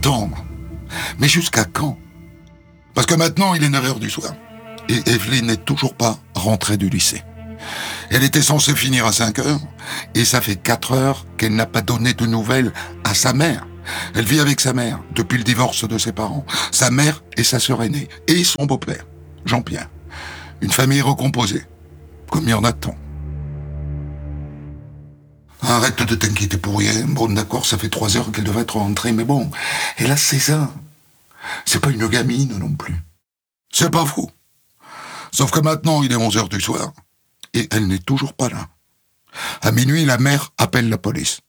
attendre. Mais jusqu'à quand? Parce que maintenant, il est 9h du soir. Et Evelyne n'est toujours pas rentrée du lycée. Elle était censée finir à 5h, et ça fait 4 heures qu'elle n'a pas donné de nouvelles à sa mère. Elle vit avec sa mère, depuis le divorce de ses parents, sa mère et sa sœur aînée, et son beau-père, Jean-Pierre. Une famille recomposée, comme il y en a tant. Arrête de t'inquiéter pour rien. Bon, d'accord, ça fait 3 heures qu'elle devrait être rentrée, mais bon, elle a 16 ans. C'est pas une gamine non plus. C'est pas fou. Sauf que maintenant, il est 11h du soir, et elle n'est toujours pas là. À minuit, la mère appelle la police.